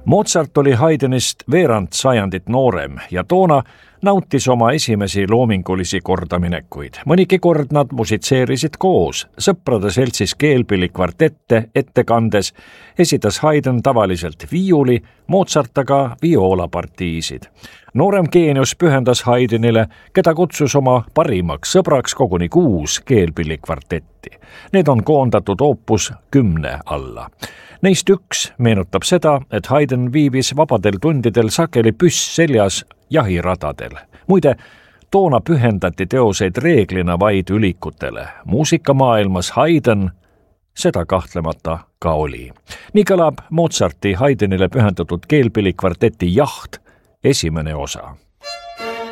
Mozart oli Haydnist veerand sajandit noorem ja toona nautis oma esimesi loomingulisi kordaminekuid. Mõnigi kord nad musitseerisid koos. Sõprade seltsis keelpillikvartette ettekandes esitas Haydn tavaliselt viiuli, Mozart aga vioolapartiisid. Noorem geenius pühendas Haydnile, keda kutsus oma parimaks sõbraks koguni 6 keelpillikvartetti. Need on koondatud oopus 10 alla. Neist üks meenutab seda, et Haydn viibis vabadel tundidel sageli püss seljas jahiradadel. Muide, toona pühendati teoseid reeglina vaid ülikutele. Muusikamaailmas Haydn seda kahtlemata ka oli. Nii kõlab Mozarti Haydnile pühendatud keelpillikvarteti Jaht esimene osa.